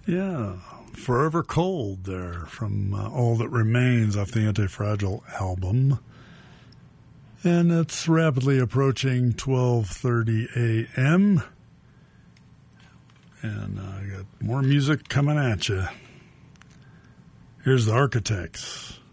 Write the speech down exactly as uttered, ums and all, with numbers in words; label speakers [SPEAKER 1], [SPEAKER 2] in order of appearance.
[SPEAKER 1] Yeah, Forever Cold there from uh, All That Remains off the Anti-Fragile album. And it's rapidly approaching twelve thirty a.m. And I uh, got more music coming at you. Here's the Architects.